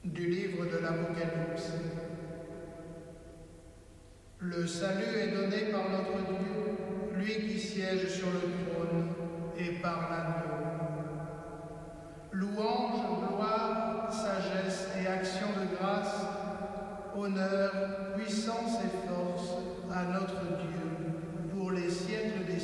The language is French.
Du livre de l'Apocalypse. Le salut est donné par notre Dieu, lui qui siège sur le trône, et par l'agneau. Louange, gloire, sagesse et action de grâce, honneur, puissance et force à notre Dieu, pour les siècles des